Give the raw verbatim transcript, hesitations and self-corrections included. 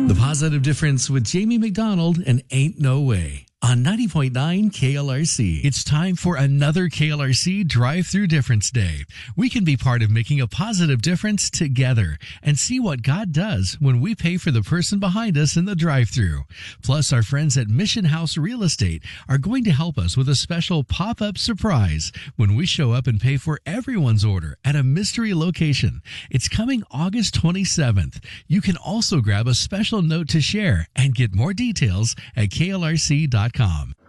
The Positive Difference with Jamie McDonald and Ain't No Way on ninety point nine K L R C. It's time for another K L R C Drive-Thru Difference Day. We can be part of making a positive difference together and see what God does when we pay for the person behind us in the drive-thru. Plus, our friends at Mission House Real Estate are going to help us with a special pop-up surprise when we show up and pay for everyone's order at a mystery location. It's coming August twenty-seventh. You can also grab a special note to share and get more details at K L R C dot com.